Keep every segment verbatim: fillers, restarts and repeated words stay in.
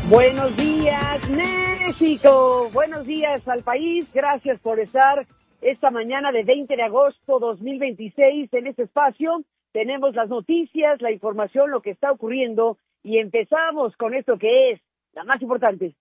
Buenos días, México. Buenos días al país. Gracias por estar esta mañana de veinte de agosto dos mil veintiséis en este espacio. Tenemos las noticias, la información, lo que está ocurriendo y empezamos con esto que es la más importante.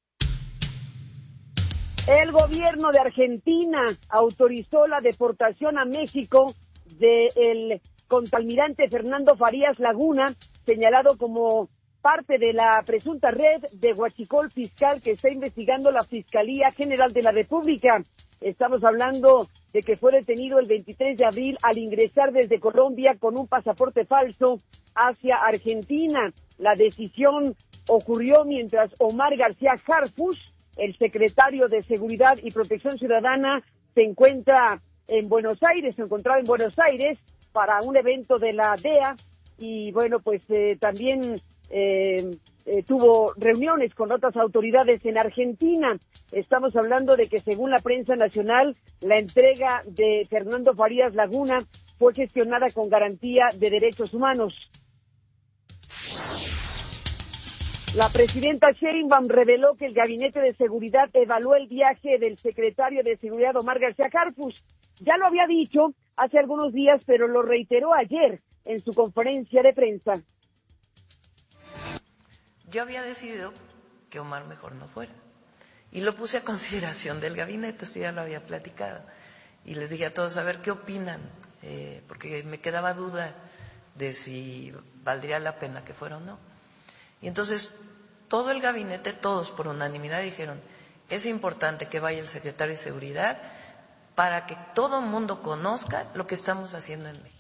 El gobierno de Argentina autorizó la deportación a México del contraalmirante Fernando Farías Laguna, señalado como parte de la presunta red de huachicol fiscal que está investigando la Fiscalía General de la República. Estamos hablando de que fue detenido el veintitrés de abril al ingresar desde Colombia con un pasaporte falso hacia Argentina. La decisión ocurrió mientras Omar García Harfuch, el secretario de Seguridad y Protección Ciudadana, se encuentra en Buenos Aires, se encontraba en Buenos Aires para un evento de la D E A y bueno, pues eh, también Eh, eh, tuvo reuniones con otras autoridades en Argentina. Estamos hablando de que según la prensa nacional, la entrega de Fernando Farías Laguna fue gestionada con garantía de derechos humanos. La presidenta Sheinbaum reveló que el Gabinete de Seguridad evaluó el viaje del secretario de Seguridad Omar García Harfuch. Ya lo había dicho hace algunos días, pero lo reiteró ayer en su conferencia de prensa. Yo había decidido que Omar mejor no fuera y lo puse a consideración del gabinete, esto ya lo había platicado, y les dije a todos, a ver qué opinan, eh, porque me quedaba duda de si valdría la pena que fuera o no. Y entonces todo el gabinete, todos por unanimidad dijeron, es importante que vaya el secretario de Seguridad para que todo el mundo conozca lo que estamos haciendo en México.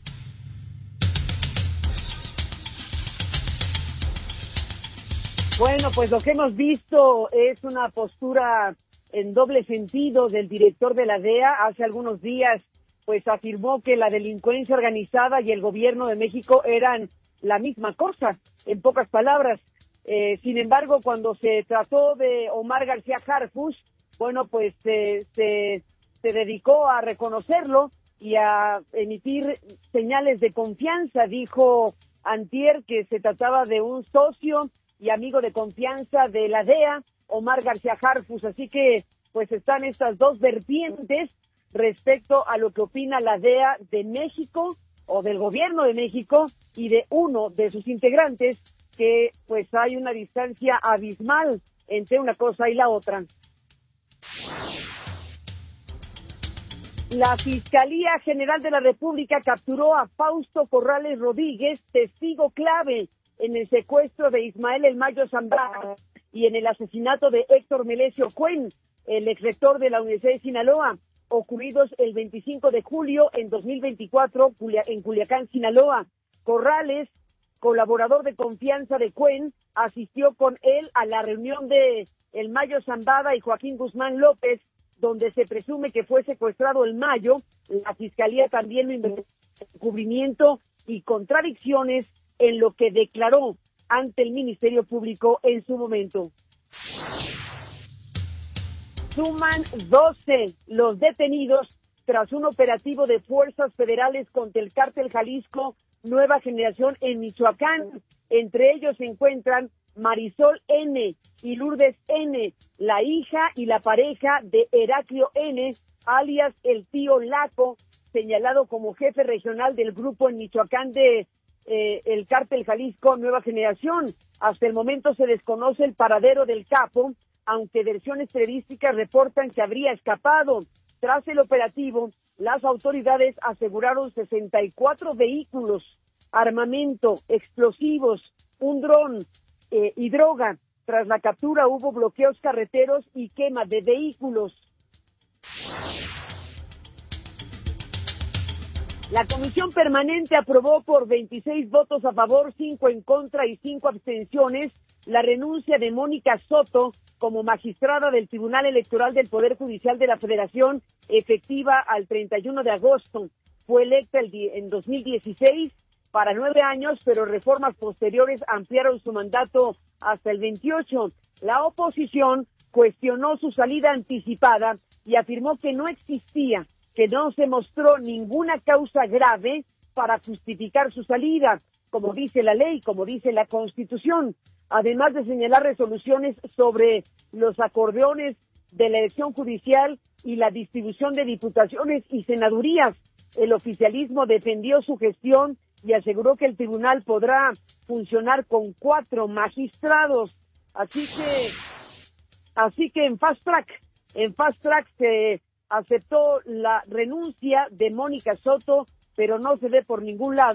Bueno, pues lo que hemos visto es una postura en doble sentido del director de la D E A. Hace algunos días, pues afirmó que la delincuencia organizada y el gobierno de México eran la misma cosa, en pocas palabras. Eh, sin embargo, cuando se trató de Omar García Harfuch, bueno, pues eh, se, se dedicó a reconocerlo y a emitir señales de confianza. Dijo antier que se trataba de un socio y amigo de confianza de la D E A, Omar García Harfuch. Así que, pues están estas dos vertientes respecto a lo que opina la D E A de México o del gobierno de México y de uno de sus integrantes, que pues hay una distancia abismal entre una cosa y la otra. La Fiscalía General de la República capturó a Fausto Corrales Rodríguez, testigo clave en el secuestro de Ismael El Mayo Zambada y en el asesinato de Héctor Melesio Cuen, el exrector de la Universidad de Sinaloa, ocurridos el veinticinco de julio en dos mil veinticuatro en Culiacán, Sinaloa. Corrales, colaborador de confianza de Cuen, asistió con él a la reunión de El Mayo Zambada y Joaquín Guzmán López, donde se presume que fue secuestrado El Mayo. La Fiscalía también lo investigó en cubrimiento y contradicciones en lo que declaró ante el Ministerio Público en su momento. Suman doce los detenidos tras un operativo de fuerzas federales contra el cártel Jalisco Nueva Generación en Michoacán. Entre ellos se encuentran Marisol N. y Lourdes N., la hija y la pareja de Heraclio N., alias el tío Laco, señalado como jefe regional del grupo en Michoacán de Eh, el cártel Jalisco Nueva Generación. Hasta el momento se desconoce el paradero del capo, aunque versiones periodísticas reportan que habría escapado. Tras el operativo, las autoridades aseguraron sesenta y cuatro vehículos, armamento, explosivos, un dron eh, y droga. Tras la captura hubo bloqueos carreteros y quema de vehículos. La Comisión Permanente aprobó por veintiséis votos a favor, cinco en contra y cinco abstenciones la renuncia de Mónica Soto como magistrada del Tribunal Electoral del Poder Judicial de la Federación, efectiva al treinta y uno de agosto. Fue electa el en dos mil dieciséis para nueve años, pero reformas posteriores ampliaron su mandato hasta el veintiocho. La oposición cuestionó su salida anticipada y afirmó que no existía, que no se mostró ninguna causa grave para justificar su salida, como dice la ley, como dice la Constitución. además de señalar resoluciones sobre los acordeones de la elección judicial y la distribución de diputaciones y senadurías. El oficialismo defendió su gestión y aseguró que el tribunal podrá funcionar con cuatro magistrados. Así que, así que en fast track, en fast track se aceptó la renuncia de Mónica Soto, pero no se ve por ningún lado